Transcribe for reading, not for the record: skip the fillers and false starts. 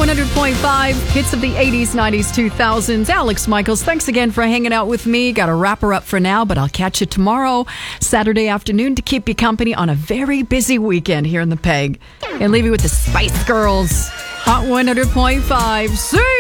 100.5, hits of the 80s, 90s, 2000s. Alex Michaels, thanks again for hanging out with me. Got a wrapper up for now, but I'll catch you tomorrow, Saturday afternoon, to keep you company on a very busy weekend here in the Peg. And leave you with the Spice Girls. Hot 100.5. See